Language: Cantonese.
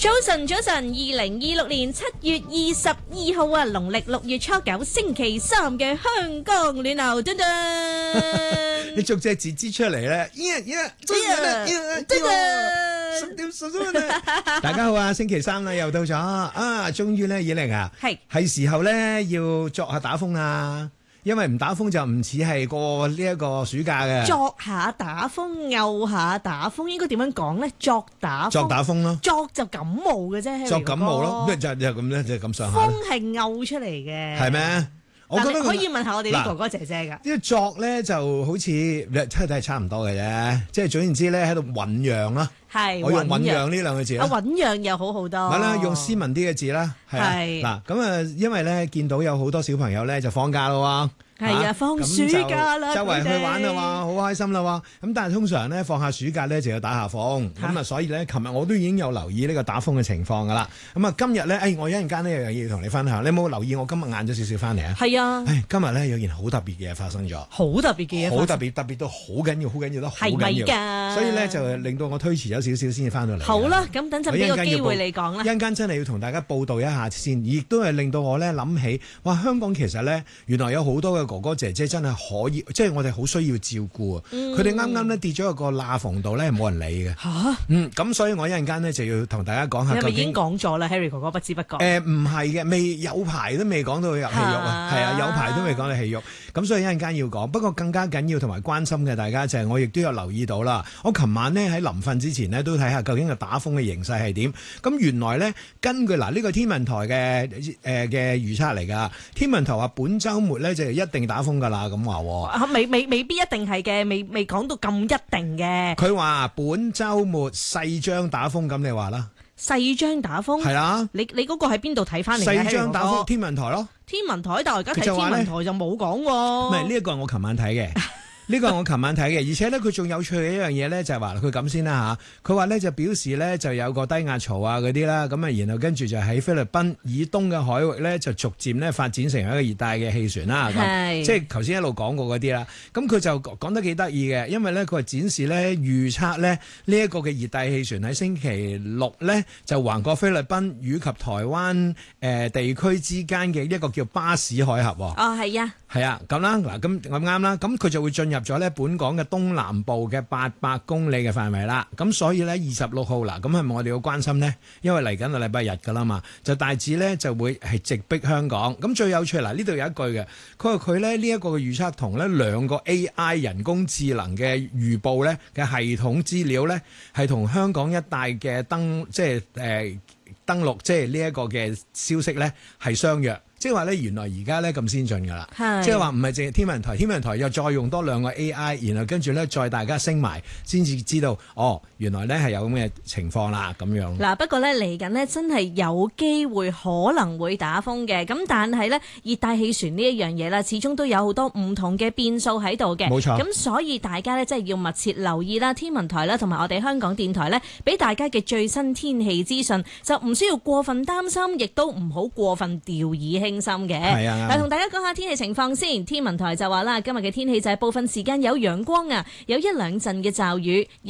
早晨，早晨，2026年7月22號啊，農曆6月初9星期三嘅香港暖流，噔噔， 你逐隻字支出嚟咧，大家好啊！星期三啦，又到咗啊！終於咧，以玲啊，係時候咧要作下打風啦。因為唔打風就唔似係過呢一個暑假嘅。 作下打風，拗下打風，應該點樣講咧？作打風咯。作就感冒嘅啫。 作感冒咯，就咁咧，就咁上下。 風係拗出嚟嘅。 係咩？我覺得可以問下我哋啲哥哥姐姐㗎。 呢個作咧就好似都係差唔多嘅啫，即係總言之咧喺度醞釀啦。 係， 我用醞釀呢兩個字啦。 醞釀又好好多。 係啦，用斯文啲嘅字啦。 係嗱，咁啊，因為咧見到有好多小朋友咧就放假咯喎。 係啊，放暑假啦， 周圍去玩啦喎，好開心啦喎。咁但係通常咧放下暑假咧就要打下風，咁啊所以咧，琴日我都已經有留意呢個打風嘅情況噶啦。咁啊今日咧，我一陣間咧又要同你分享。你有冇留意我今日晏咗少少翻嚟啊？ 係啊。 今日咧有件好特別嘅嘢發生咗。 好特別嘅嘢。 好特別到好緊要，好緊要得好緊要。 係咪㗎？ 所以咧就令到我推遲咗少少先至翻到嚟。 好啦，咁等陣俾個機會你講啦。 一陣間真係要同大家報道一下先，亦都係令到我咧諗起，哇！香港其實咧原來有好多嘅哥哥姐姐真係可以，即係我哋好需要照顧啊。佢哋啱啱咧跌咗一個罅縫度咧，冇人理嘅。嚇！咁所以我一陣間咧就要同大家講下。 係咪已經講咗啦，Harry 哥哥不知不覺。 唔係嘅，未有排都未講到入戲肉啊，係啊，有排都未講到戲肉。咁所以一陣間要講，不過更加緊要同埋關心嘅大家就係我亦都有留意到啦。我琴晚呢喺臨瞓之前呢都睇下究竟個打風嘅形勢係點。咁原來呢，根據呢個天文台嘅預測嚟㗎，天文台話本週末呢就一定打風㗎啦，咁話。 未必一定係嘅，未講到咁一定嘅。 佢話本週末細張打風，咁你話啦？ 細張打風係啊！ 你嗰個喺邊度睇翻嚟？ 細張打風，天文台咯。天文台，但係而家睇天文台就冇講喎。 唔係呢一個係我琴晚睇嘅。呢個係我琴晚睇嘅，而且咧佢仲有趣嘅一樣嘢咧，就係話佢咁先啦嚇。佢話咧就表示咧就有個低壓槽啊嗰啲啦，咁啊然後跟住就喺菲律賓以東嘅海域咧就逐漸咧發展成一個熱帶嘅氣旋啦。係，即係頭先一路講過嗰啲啦。咁佢就講得幾得意嘅，因為咧佢係展示咧預測咧呢一個嘅熱帶氣旋喺星期六咧就橫過菲律賓與及台灣地區之間嘅一個叫巴士海峽。哦， 係啊。 係啊，咁啦，嗱，咁啱啦，咁佢就會進入咗咧本港嘅東南部嘅800公里嘅範圍啦。咁所以咧26號嗱，咁係咪我哋要關心呢？因為嚟緊個禮拜日㗎啦嘛，就大致咧就會係直逼香港。咁最有趣嗱，呢度有一句嘅，佢話佢咧呢一個嘅預測同呢兩個 AI 人工智能嘅預報咧嘅系統資料咧係同香港一帶嘅登陸即係呢一個嘅消息咧係相若。即係話咧，原來而家咧咁先進㗎啦，即係話唔係淨係天文台又再用多兩個 AI， 然後跟住咧再大家升埋，先至知道原來咧係有咁嘅情況啦咁樣。 嗱，不過咧嚟緊呢真係有機會可能會打風嘅，咁但係咧熱帶氣旋呢一樣嘢啦，始終都有好多唔同嘅變數喺度嘅。 冇錯。 咁所以大家咧真係要密切留意啦，天文台啦同埋我哋香港電台咧，俾大家嘅最新天氣資訊，就唔需要過分擔心，亦都唔好過分掉以輕心嘅。 係啊， 嗱，同大家講下天氣情況先。天文台就話啦，今日嘅天氣就係部分時間有陽光啊，有一兩陣嘅驟雨。